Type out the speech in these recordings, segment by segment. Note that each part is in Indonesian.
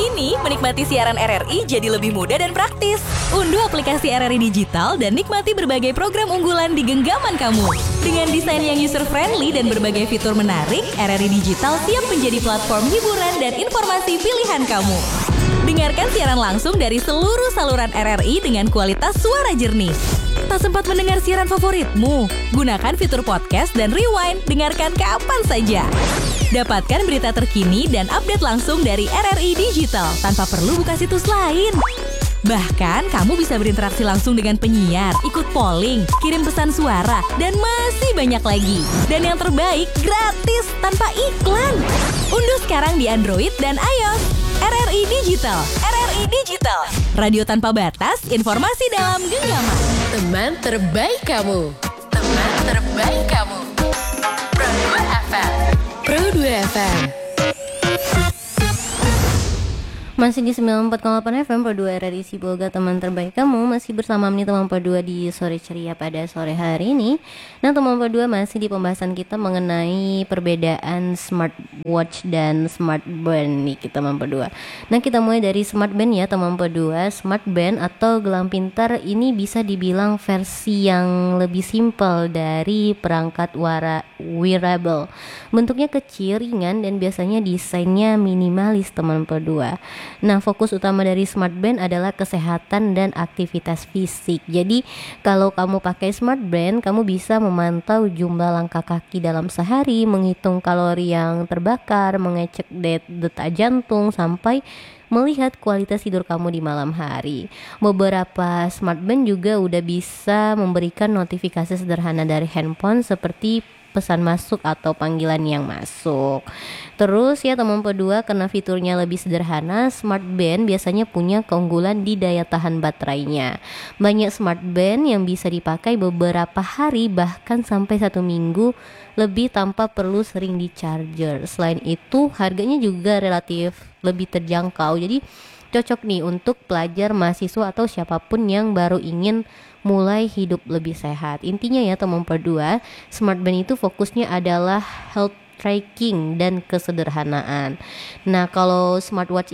Kini, menikmati siaran RRI jadi lebih mudah dan praktis. Unduh aplikasi RRI Digital dan nikmati berbagai program unggulan di genggaman kamu. Dengan desain yang user-friendly dan berbagai fitur menarik, RRI Digital siap menjadi platform hiburan dan informasi pilihan kamu. Dengarkan siaran langsung dari seluruh saluran RRI dengan kualitas suara jernih. Tak sempat mendengar siaran favoritmu? Gunakan fitur podcast dan rewind, dengarkan kapan saja. Dapatkan berita terkini dan update langsung dari RRI Digital tanpa perlu buka situs lain. Bahkan, kamu bisa berinteraksi langsung dengan penyiar, ikut polling, kirim pesan suara, dan masih banyak lagi. Dan yang terbaik, gratis tanpa iklan. Unduh sekarang di Android dan iOS. RRI Digital. RRI Digital. Radio tanpa batas, informasi dalam genggaman. Teman terbaik kamu. Teman terbaik kamu. Pro 2 FM. Pro 2 FM. Masih di 94,8 FM Pro 2 RRI Sibolga, teman terbaik kamu. Masih bersama nih teman Pro 2 di sore ceria pada sore hari ini. Nah teman Pro 2 masih di pembahasan kita mengenai perbedaan smartwatch dan smartband nih kita teman Pro 2. Nah kita mulai dari smartband ya teman Pro 2. Smartband atau gelang pintar ini bisa dibilang versi yang lebih simpel dari perangkat wearable. Bentuknya kecil, ringan, dan biasanya desainnya minimalis teman Pro 2. Nah, fokus utama dari smartband adalah kesehatan dan aktivitas fisik. Jadi, kalau kamu pakai smartband, kamu bisa memantau jumlah langkah kaki dalam sehari, menghitung kalori yang terbakar, mengecek detak jantung, sampai melihat kualitas tidur kamu di malam hari. Beberapa smartband juga udah bisa memberikan notifikasi sederhana dari handphone seperti pesan masuk atau panggilan yang masuk. Terus ya teman Pro 2, karena fiturnya lebih sederhana, smartband biasanya punya keunggulan di daya tahan baterainya. Banyak smartband yang bisa dipakai beberapa hari bahkan sampai 1 minggu lebih tanpa perlu sering di charger. Selain itu harganya juga relatif lebih terjangkau. Jadi cocok nih untuk pelajar, mahasiswa, atau siapapun yang baru ingin mulai hidup lebih sehat. Intinya ya teman Pro 2, smartband itu fokusnya adalah health tracking dan kesederhanaan. Nah kalau smartwatch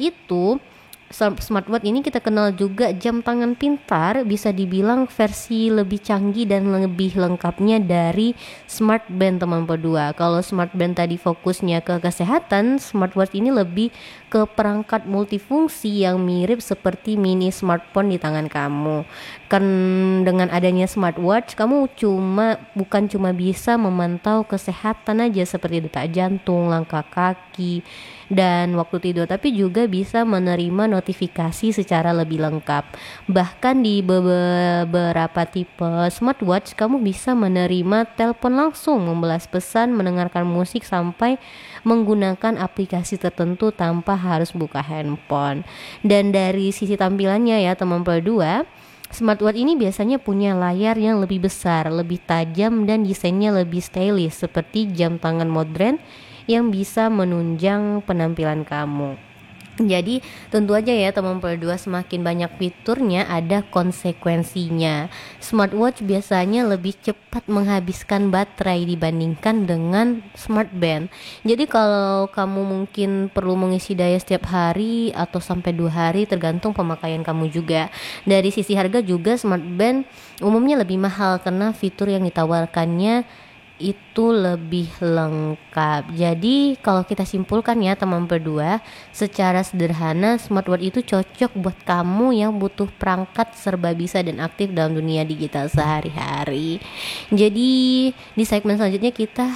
ini kita kenal juga jam tangan pintar, bisa dibilang versi lebih canggih dan lebih lengkapnya dari smartband teman Pro 2. Kalau smartband tadi fokusnya ke kesehatan, smartwatch ini lebih ke perangkat multifungsi yang mirip seperti mini smartphone di tangan kamu. Kan dengan adanya smartwatch, kamu bukan cuma bisa memantau kesehatan aja seperti detak jantung, langkah kaki, dan waktu tidur, tapi juga bisa menerima notifikasi secara lebih lengkap. Bahkan di beberapa tipe smartwatch, kamu bisa menerima telepon langsung, membalas pesan, mendengarkan musik, sampai menggunakan aplikasi tertentu tanpa harus buka handphone. Dan dari sisi tampilannya ya teman Pro 2, smartwatch ini biasanya punya layar yang lebih besar, lebih tajam, dan desainnya lebih stylish seperti jam tangan modern yang bisa menunjang penampilan kamu. Jadi tentu aja ya teman Pro 2, semakin banyak fiturnya ada konsekuensinya. Smartwatch biasanya lebih cepat menghabiskan baterai dibandingkan dengan smartband. Jadi kalau kamu mungkin perlu mengisi daya setiap hari atau sampai 2 hari, tergantung pemakaian kamu juga. Dari sisi harga juga smartband umumnya lebih mahal karena fitur yang ditawarkannya itu lebih lengkap. Jadi kalau kita simpulkan ya teman Pro 2, secara sederhana smartwatch itu cocok buat kamu yang butuh perangkat serba bisa dan aktif dalam dunia digital sehari-hari. Jadi di segmen selanjutnya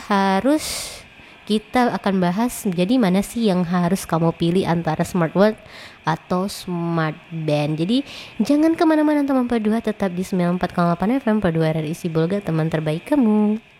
kita akan bahas jadi mana sih yang harus kamu pilih antara smartwatch atau smartband. Jadi jangan kemana-mana teman Pro 2, tetap di 94,8 FM Pro 2 RRI Sibolga, teman terbaik kamu.